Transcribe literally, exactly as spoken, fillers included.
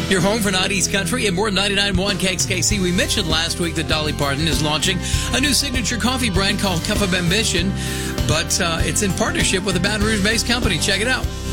Your home for nineties country and more ninety-nine point one K X K C. We mentioned last week that Dolly Parton is launching a new signature coffee brand called Cup of Ambition, but uh, it's in partnership with a Baton Rouge-based company. Check it out.